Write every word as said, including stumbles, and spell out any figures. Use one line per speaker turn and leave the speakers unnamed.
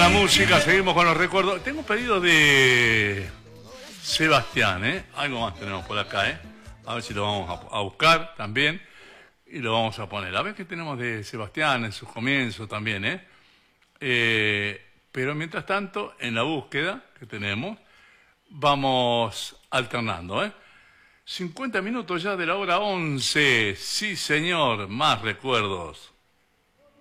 la música, seguimos con los recuerdos. Tengo un pedido de Sebastián, ¿eh? Algo más tenemos por acá, ¿eh? A ver si lo vamos a, a buscar también y lo vamos a poner. A ver qué tenemos de Sebastián en sus comienzos también, ¿eh? eh pero mientras tanto, en la búsqueda que tenemos, vamos alternando, ¿eh? cincuenta minutos ya de la hora once. Sí, señor, más recuerdos.